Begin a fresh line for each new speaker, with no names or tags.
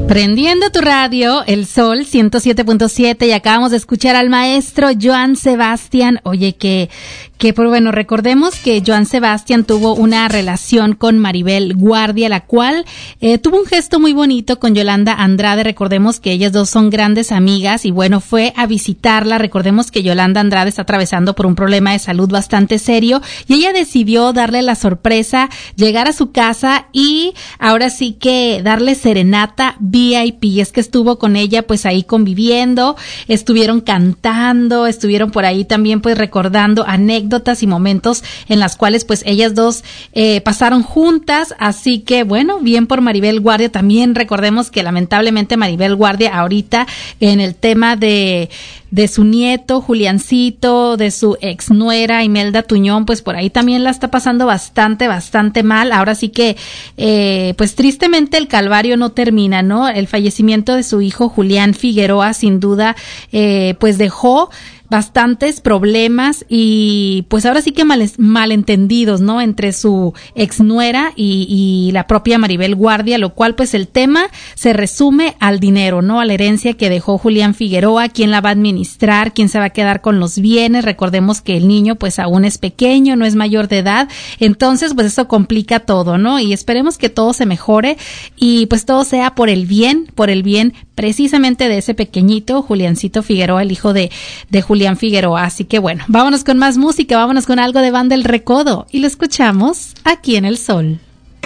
Prendiendo tu radio, El Sol 107.7, y acabamos de escuchar al maestro Joan Sebastián. Oye, pues bueno, recordemos que Joan Sebastián tuvo una relación con Maribel Guardia, la cual tuvo un gesto muy bonito con Yolanda Andrade. Recordemos que ellas dos son grandes amigas y bueno, fue a visitarla. Recordemos que Yolanda Andrade está atravesando por un problema de salud bastante serio y ella decidió darle la sorpresa, llegar a su casa y ahora sí que darle serenata VIP. Es que estuvo con ella pues ahí conviviendo, estuvieron cantando, estuvieron por ahí también pues recordando anécdotas y momentos en las cuales pues ellas dos pasaron juntas, así que bueno, bien por Maribel Guardia. También recordemos que lamentablemente Maribel Guardia ahorita en el tema de su nieto Juliancito, de su ex nuera Imelda Tuñón, pues por ahí también la está pasando bastante mal. Ahora sí que pues tristemente el calvario no termina, ¿no? El fallecimiento de su hijo Julián Figueroa sin duda pues dejó bastantes problemas y pues ahora sí que malentendidos, ¿no? Entre su exnuera y la propia Maribel Guardia, lo cual pues el tema se resume al dinero, ¿no? A la herencia que dejó Julián Figueroa, quién la va a administrar, quién se va a quedar con los bienes. Recordemos que el niño pues aún es pequeño, no es mayor de edad, entonces pues eso complica todo, ¿no? Y esperemos que todo se mejore y pues todo sea por el bien precisamente de ese pequeñito Juliancito Figueroa, el hijo de Julián Figueroa. Así que bueno, vámonos con más música, vámonos con algo de Banda El Recodo y lo escuchamos aquí en El Sol.